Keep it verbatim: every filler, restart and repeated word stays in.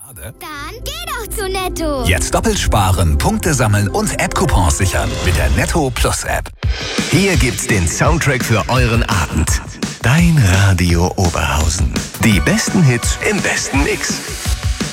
Dann geh doch zu Netto. Jetzt doppelt sparen, Punkte sammeln und App-Coupons sichern mit der Netto Plus App. Hier gibt's den Soundtrack für euren Abend. Dein Radio Oberhausen. Die besten Hits im besten Mix.